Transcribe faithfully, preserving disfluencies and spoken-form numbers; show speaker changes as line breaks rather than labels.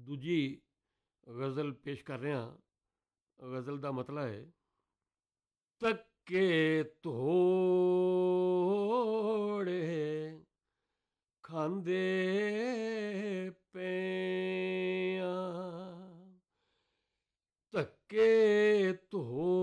ਦੂਜੀ ਗਜ਼ਲ ਪੇਸ਼ ਕਰ ਰਿਹਾ। ਗਜ਼ਲ ਦਾ ਮਤਲਬ ਹੈ, ਤੱਕੇ ਤੋੜੇ ਖਾਂਦੇ ਪਏ ਆਂ, ਧੱਕੇ ਧੋ